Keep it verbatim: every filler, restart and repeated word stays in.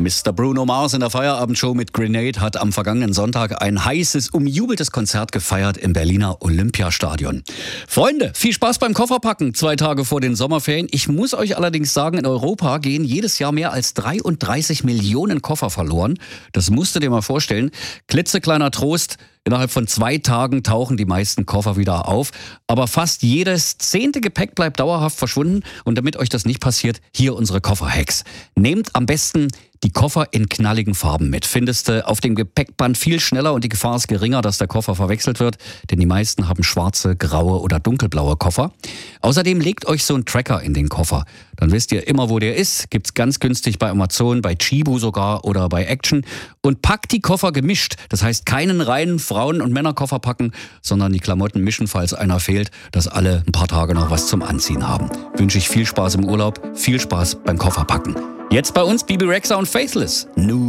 Mister Bruno Mars in der Feierabendshow mit Grenade hat am vergangenen Sonntag ein heißes, umjubeltes Konzert gefeiert im Berliner Olympiastadion. Freunde, viel Spaß beim Kofferpacken, zwei Tage vor den Sommerferien. Ich muss euch allerdings sagen, in Europa gehen jedes Jahr mehr als dreiunddreißig Millionen Koffer verloren. Das musst du dir mal vorstellen. Klitzekleiner Trost. Innerhalb von zwei Tagen tauchen die meisten Koffer wieder auf. Aber fast jedes zehnte Gepäck bleibt dauerhaft verschwunden. Und damit euch das nicht passiert, hier unsere Kofferhacks. Nehmt am besten die Koffer in knalligen Farben mit. Findest du auf dem Gepäckband viel schneller und die Gefahr ist geringer, dass der Koffer verwechselt wird. Denn die meisten haben schwarze, graue oder dunkelblaue Koffer. Außerdem legt euch so einen Tracker in den Koffer. Dann wisst ihr immer, wo der ist. Gibt's ganz günstig bei Amazon, bei Chibo sogar oder bei Action. Und packt die Koffer gemischt. Das heißt, keinen reinen Frauen- und Männerkoffer packen, sondern die Klamotten mischen, falls einer fehlt, dass alle ein paar Tage noch was zum Anziehen haben. Wünsche ich viel Spaß im Urlaub, viel Spaß beim Kofferpacken. Jetzt bei uns Bebe Rexha und Faithless. Nu.